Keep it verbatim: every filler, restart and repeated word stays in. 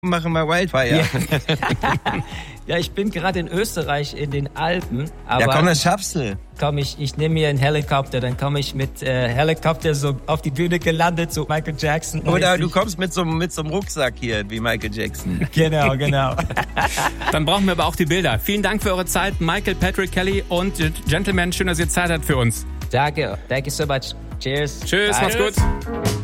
machen wir Wildfire. Ja, ja, ich bin gerade in Österreich in den Alpen. Aber ja, komm, das schaffst du. Komm, ich, ich nehme mir einen Helikopter, dann komme ich mit äh, Helikopter so auf die Bühne gelandet, so Michael Jackson. Oder du kommst mit so, mit so einem Rucksack hier, wie Michael Jackson. Genau, genau. Dann brauchen wir aber auch die Bilder. Vielen Dank für eure Zeit, Michael, Patrick Kelly und Gentlemen. Schön, dass ihr Zeit habt für uns. Danke, thank you so much. Cheers. Tschüss, Bye. macht's gut.